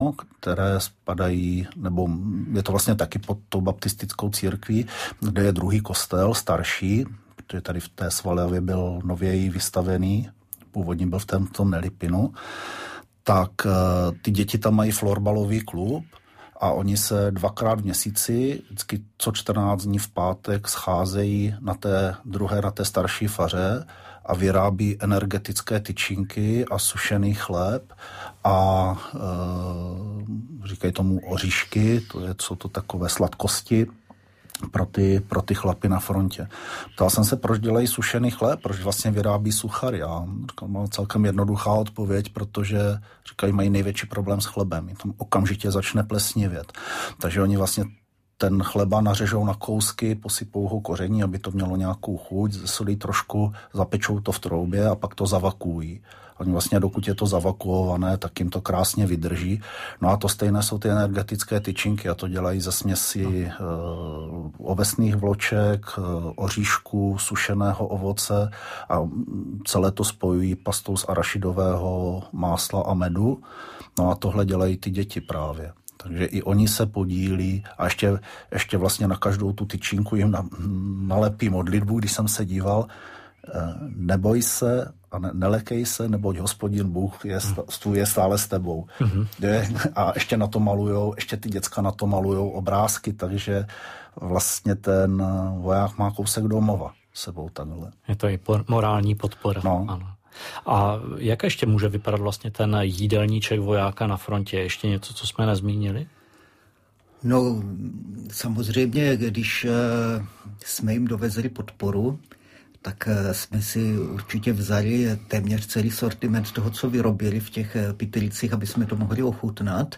no, které spadají, nebo je to vlastně taky pod tou baptistickou církví, kde je druhý kostel, starší, protože tady v té Svaljavě byl nověji vystavený, původně byl v tom Nelipinu, tak ty děti tam mají florbalový klub a oni se 2krát v měsíci, vždycky co 14 dní v pátek scházejí na té starší faře a vyrábí energetické tyčinky a sušený chléb a říkají tomu oříšky, jsou to takové sladkosti pro ty chlapy na frontě. Ptal jsem se, proč dělají sušený chléb, proč vlastně vyrábí suchary. A mám celkem jednoduchá odpověď, protože říkají, mají největší problém s chlebem. Tam okamžitě začne plesnivět. Takže oni vlastně ten chleba nařežou na kousky, posypou ho koření, aby to mělo nějakou chuť, zesolí trošku, zapečou to v troubě a pak to zavakuují. Oni vlastně, dokud je to zavakuované, tak jim to krásně vydrží. No a to stejné jsou ty energetické tyčinky a to dělají ze směsi ovesných vloček, oříšků, sušeného ovoce a celé to spojují pastou z arašidového másla a medu. No a tohle dělají ty děti právě. Takže i oni se podílí a ještě vlastně na každou tu tyčinku jim nalepí modlitbu, když jsem se díval, neboj se a nelekej se, neboť Hospodin Bůh je stále s tebou. Mm-hmm. A ještě na to malujou, ještě ty děcka na to malujou obrázky, takže vlastně ten voják má kousek domova sebou takhle. Je to i morální podpora. No. Ano. A jak ještě může vypadat vlastně ten jídelníček vojáka na frontě? Ještě něco, co jsme nezmínili? No, samozřejmě, když jsme jim dovezli podporu, tak jsme si určitě vzali téměř celý sortiment toho, co vyrobili v těch pytlících, aby jsme to mohli ochutnat.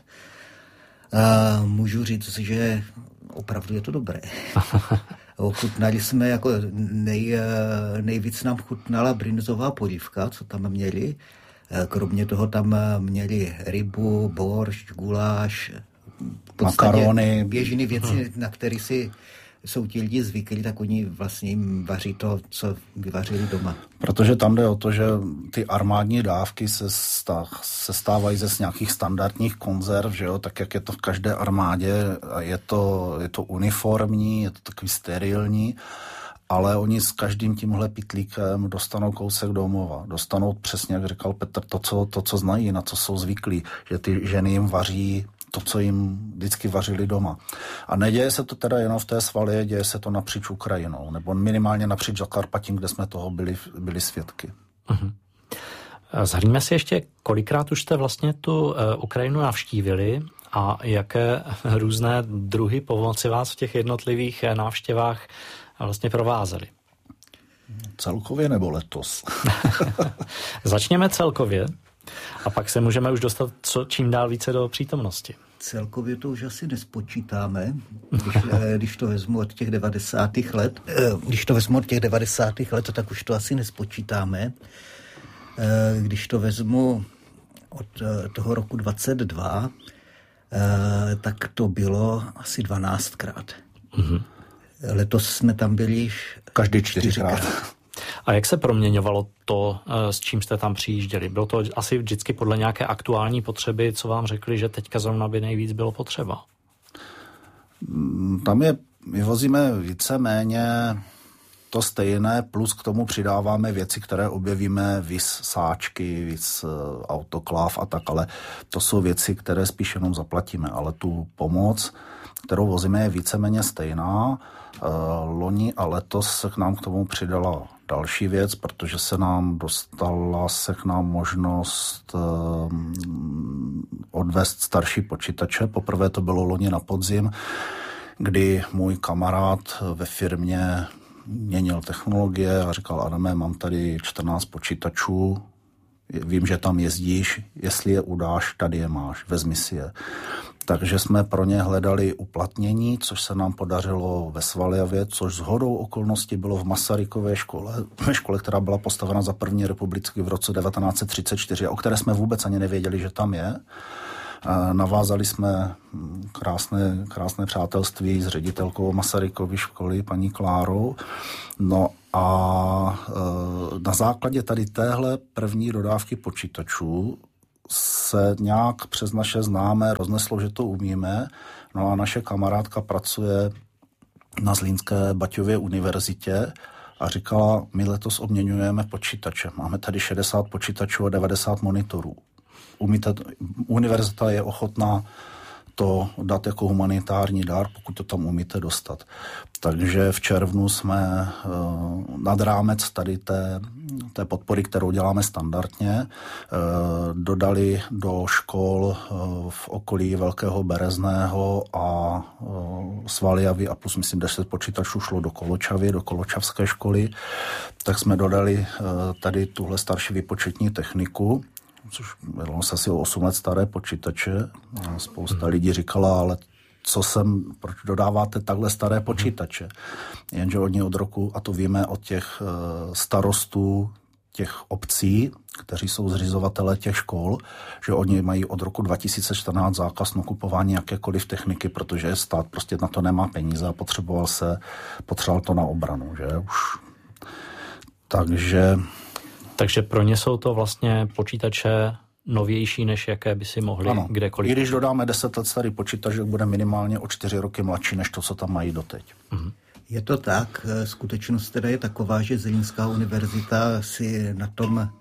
Můžu říct, že opravdu je to dobré. Ochutnali jsme, jako nejvíc nám chutnala brinzová polívka, co tam měli. Kromě toho tam měli rybu, boršť, guláš, makarony, běžné věci, na které jsou ti lidi zvyklí, tak oni vlastně jim vaří to, co vyvařili doma. Protože tam jde o to, že ty armádní dávky se stávají ze nějakých standardních konzerv, že jo, tak jak je to v každé armádě, a je to uniformní, je to takový sterilní, ale oni s každým tímhle pytlíkem dostanou kousek domova. Dostanou přesně, jak říkal Petr, to, co znají, na co jsou zvyklí, že ty ženy jim vaří to, co jim vždycky vařili doma. A neděje se to teda jenom v té Svaljě, děje se to napříč Ukrajinou, nebo minimálně napříč Zakarpatím, kde jsme toho byli svědky. Uh-huh. Zhrňme si ještě, kolikrát už jste vlastně tu Ukrajinu navštívili a jaké různé druhy pomoci vás v těch jednotlivých návštěvách vlastně provázely? Celkově nebo letos? Začněme celkově. A pak se můžeme už dostat čím dál více do přítomnosti. Celkově to už asi nespočítáme, když to vezmu od těch 90. let. Když to vezmu od těch 90. let, tak už to asi nespočítáme. Když to vezmu od toho roku 22, tak to bylo asi 12krát. Mm-hmm. Letos jsme tam byli každý 4krát. A jak se proměňovalo to, s čím jste tam přijížděli? Bylo to asi vždycky podle nějaké aktuální potřeby, co vám řekli, že teďka zrovna by nejvíc bylo potřeba? Tam vyvozíme víceméně to stejné, plus k tomu přidáváme věci, které objevíme, vis sáčky, vis autokláv a tak, ale to jsou věci, které spíš jenom zaplatíme, ale tu pomoc, kterou vozíme, je víceméně stejná. Loni a letos se k nám k tomu přidala další věc, protože dostala se k nám možnost odvést starší počítače. Poprvé to bylo loni na podzim, kdy můj kamarád ve firmě měnil technologie a říkal: Adame, mám tady 14 počítačů, vím, že tam jezdíš, jestli je udáš, tady je máš, vezmi si je. Takže jsme pro ně hledali uplatnění, což se nám podařilo ve Svaljavě, což shodou okolností bylo v Masarykově škole, která byla postavena za první republiky v roce 1934, o které jsme vůbec ani nevěděli, že tam je. Navázali jsme krásné přátelství s ředitelkou Masarykovy školy, paní Klárou. No a na základě tady téhle první dodávky počítačů se nějak přes naše známé rozneslo, že to umíme. No a naše kamarádka pracuje na Zlínské Baťově univerzitě a říkala, my letos obměňujeme počítače. Máme tady 60 počítačů a 90 monitorů. Univerzita je ochotná to dát jako humanitární dar, pokud to tam umíte dostat. Takže v červnu jsme nad rámec tady té podpory, kterou děláme standardně, dodali do škol v okolí Velkého Berezného a Svaljavy a plus myslím 10 počítačů šlo do Koločavy, do Koločavské školy, tak jsme dodali tady tuhle starší výpočetní techniku, což bylo asi o 8 let staré počítače. Spousta lidí říkala, ale proč dodáváte takhle staré počítače? Jenže oni od roku, a to víme od těch starostů těch obcí, kteří jsou zřizovatelé těch škol, že oni mají od roku 2014 zákaz na kupování jakékoliv techniky, protože stát prostě na to nemá peníze a potřeboval to na obranu, že už. Takže pro ně jsou to vlastně počítače novější, než jaké by si mohli kdekoliv. I když dodáme 10 let starý počítač, tak bude minimálně o 4 roky mladší, než to, co tam mají doteď. Mhm. Je to tak. Skutečnost teda je taková, že Zlínská univerzita si na tom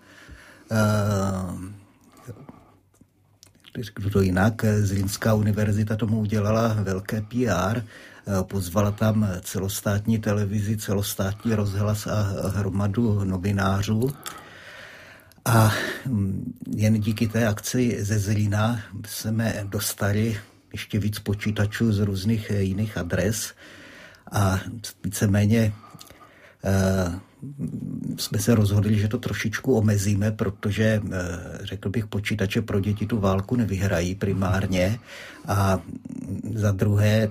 řeknu to jinak, Zlínská univerzita tomu udělala velké PR, pozvala tam celostátní televizi, celostátní rozhlas a hromadu novinářů. A jen díky té akci ze Zlína jsme dostali ještě víc počítačů z různých jiných adres a víceméně jsme se rozhodli, že to trošičku omezíme, protože, řekl bych, počítače pro děti tu válku nevyhrají primárně a za druhé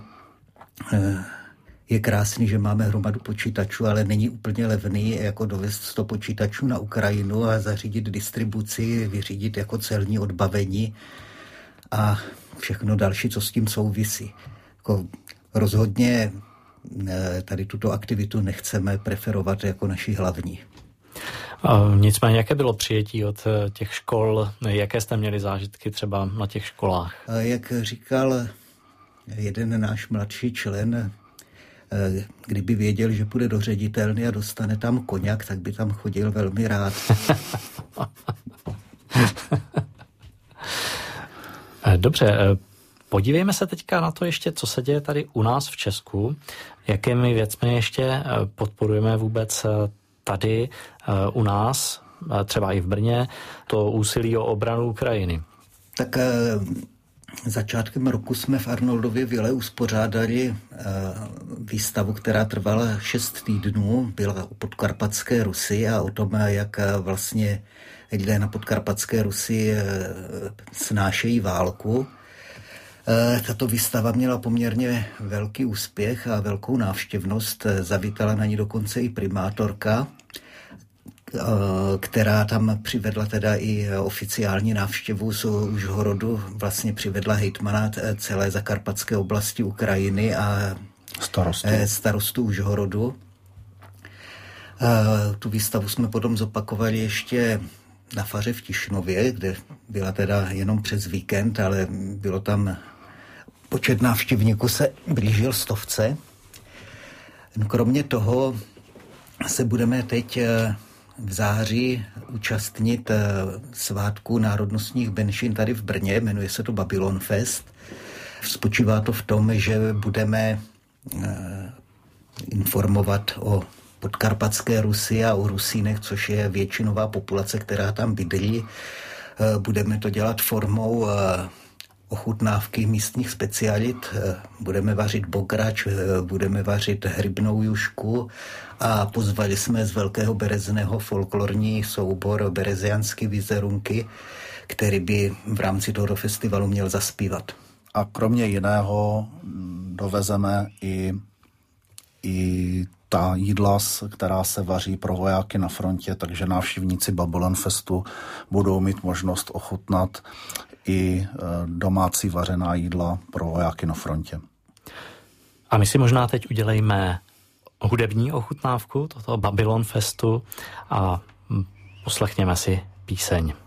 je krásný, že máme hromadu počítačů, ale není úplně levný jako dovést 100 počítačů na Ukrajinu a zařídit distribuci, vyřídit jako celní odbavení a všechno další, co s tím souvisí. Jako rozhodně tady tuto aktivitu nechceme preferovat jako naši hlavní. Nicméně, jaké bylo přijetí od těch škol? Jaké jste měli zážitky třeba na těch školách? Jak říkal jeden náš mladší člen, kdyby věděl, že půjde do ředitelny a dostane tam koněk, tak by tam chodil velmi rád. Dobře, podívejme se teďka na to ještě, co se děje tady u nás v Česku. Jakými věcmi ještě podporujeme vůbec tady u nás, třeba i v Brně, to úsilí o obranu Ukrajiny? Tak začátkem roku jsme v Arnoldově vile uspořádali výstavu, která trvala 6 týdnů. Byla o Podkarpatské Rusi a o tom, jak vlastně lidé na Podkarpatské Rusi snášejí válku. Tato výstava měla poměrně velký úspěch a velkou návštěvnost. Zavítala na ní dokonce i primátorka, která tam přivedla teda i oficiální návštěvu z Užhorodu, vlastně přivedla hejtmana celé zakarpatské oblasti Ukrajiny a starostu Užhorodu. Tu výstavu jsme potom zopakovali ještě na faře v Tišnově, kde byla teda jenom přes víkend, ale bylo tam počet návštěvníků se blížil 100. No, kromě toho se budeme teď v září účastnit svátku národnostních menšin tady v Brně, jmenuje se to Babylon Fest. Spočívá to v tom, že budeme informovat o Podkarpatské Rusi a o Rusínech, což je většinová populace, která tam bydlí. Budeme to dělat formou ochutnávky místních specialit. Budeme vařit bograč, budeme vařit rybnou jušku a pozvali jsme z Velkého Berezného folklorní soubor Berezianské vizerunky, který by v rámci tohoto festivalu měl zaspívat. A kromě jiného dovezeme i ta jídla, která se vaří pro vojáky na frontě, takže návštěvníci Babylon Festu budou mít možnost ochutnat i domácí vařená jídla pro vojáky na frontě. A my si možná teď udělejme hudební ochutnávku tohoto Babylon Festu a poslechněme si píseň.